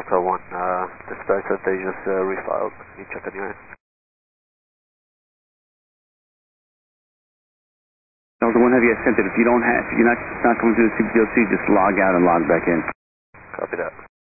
Delta 1, dispatch that they just refiled. Can you check on your end? Delta 1, have you sent it? If you're not coming through the CPLC, just log out and log back in. Copy that.